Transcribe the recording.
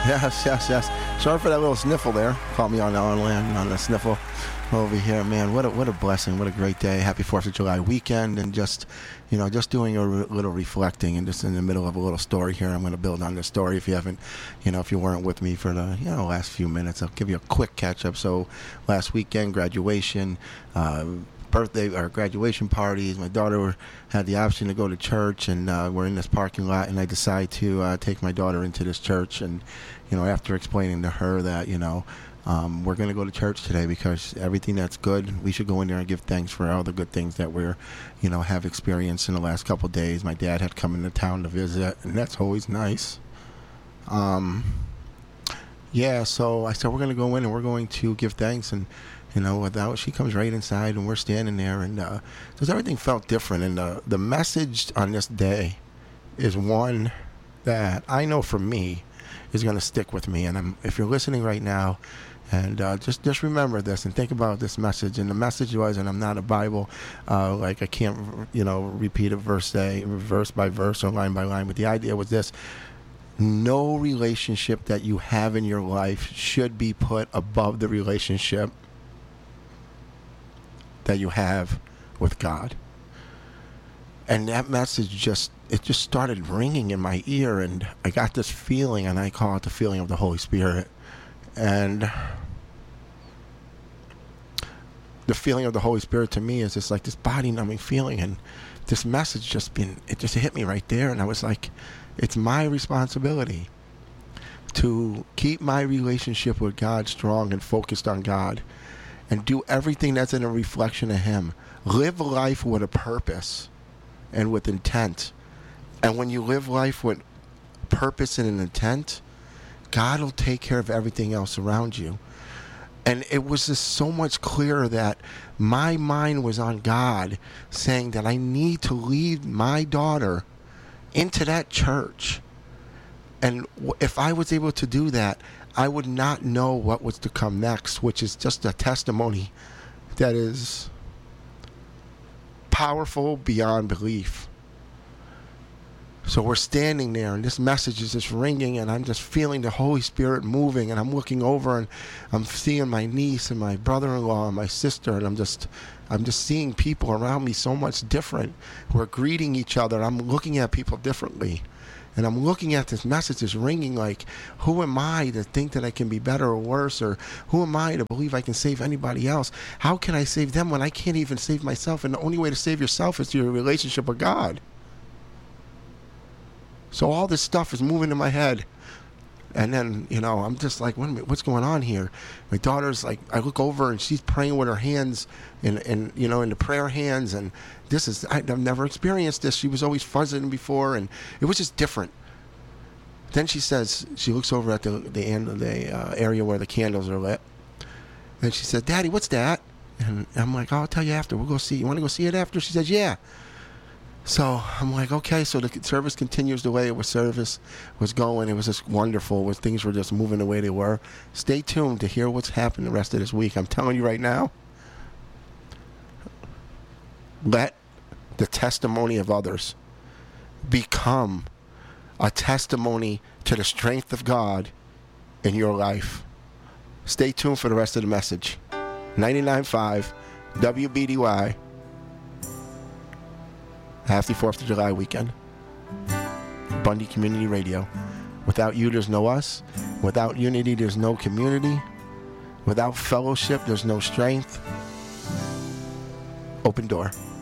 Yes. Sorry for that little sniffle there. Caught me on the sniffle over here, man. What a blessing. What a great day. Happy 4th of July weekend, and just doing a little reflecting, and just in the middle of a little story here. I'm going to build on this story. If you haven't, if you weren't with me for the last few minutes, I'll give you a quick catch up. So last weekend, graduation, birthday or graduation parties. My daughter had the option to go to church, and we're in this parking lot, and I decide to take my daughter into this church. And after explaining to her that we're going to go to church today because everything that's good, we should go in there and give thanks for all the good things that we're have experienced in the last couple of days. My dad had come into town to visit, and that's always nice. So I said we're going to go in and we're going to give thanks, and without, she comes right inside, and we're standing there, and just everything felt different. And the message on this day is one that I know for me is going to stick with me. And if you're listening right now, and just remember this and think about this message. And the message was, and I'm not a Bible, I can't repeat it verse by verse or line by line, but the idea was this: no relationship that you have in your life should be put above the relationship that you have with God. And that message just started ringing in my ear, and I got this feeling, and I call it the feeling of the Holy Spirit. And the feeling of the Holy Spirit to me is just like this body-numbing feeling, and this message just hit me right there, and I was like, it's my responsibility to keep my relationship with God strong and focused on God, and do everything that's in a reflection of Him. Live life with a purpose and with intent. And when you live life with purpose and an intent, God will take care of everything else around you. And it was just so much clearer that my mind was on God, saying that I need to lead my daughter into that church. And if I was able to do that, I would not know what was to come next, which is just a testimony that is powerful beyond belief. So we're standing there, and this message is just ringing, and I'm just feeling the Holy Spirit moving, and I'm looking over, and I'm seeing my niece and my brother-in-law and my sister, and I'm just seeing people around me so much different. We're greeting each other. I'm looking at people differently. And I'm looking at this message that's ringing like, who am I to think that I can be better or worse? Or who am I to believe I can save anybody else? How can I save them when I can't even save myself? And the only way to save yourself is through your relationship with God. So all this stuff is moving in my head. And then, I'm just like, wait a minute, what's going on here? My daughter's like, I look over and she's praying with her hands in the prayer hands. And I've never experienced this. She was always fuzzing before, and it was just different. Then she says, she looks over at the end of the area where the candles are lit. And she said, Daddy, what's that? And I'm like, I'll tell you after. We'll go see. You want to go see it after? She says, yeah. So I'm like, okay, so the service continues the way service was going. It was just wonderful. Things were just moving the way they were. Stay tuned to hear what's happened the rest of this week. I'm telling you right now, let the testimony of others become a testimony to the strength of God in your life. Stay tuned for the rest of the message. 99.5 WBDY. Happy 4th of July weekend. Bundy Community Radio. Without you, there's no us. Without unity, there's no community. Without fellowship, there's no strength. Open door.